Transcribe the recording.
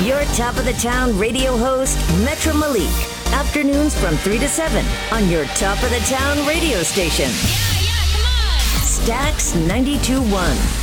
Your top of the town radio host, Metro Malik. Afternoons from 3 to 7 on your top of the town radio station. Yeah, come on. Stax 92.1.